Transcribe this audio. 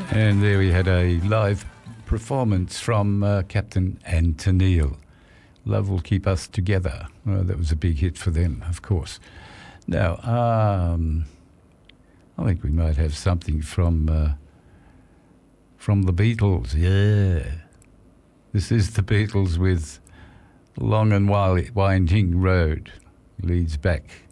And there we had a live performance from Captain and Tennille. Love Will Keep Us Together. That was a big hit for them, of course. Now, I think we might have something from the Beatles. Yeah. This is the Beatles with Long and Winding Road. Leads back